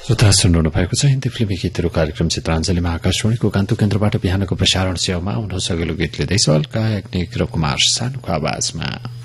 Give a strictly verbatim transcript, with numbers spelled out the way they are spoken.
श्रोता सुन्नु भएको छ हिन्दी फिल्मी गीतहरू कार्यक्रम चित्राञ्जलीमा आकाशवाणीको गान्तोक केन्द्रबाट बिहानको प्रसारण सेवामा उन्होस् अघिल्लो गीत लिँदैछ गायक निग्र कुमार सानुको आवाजमा।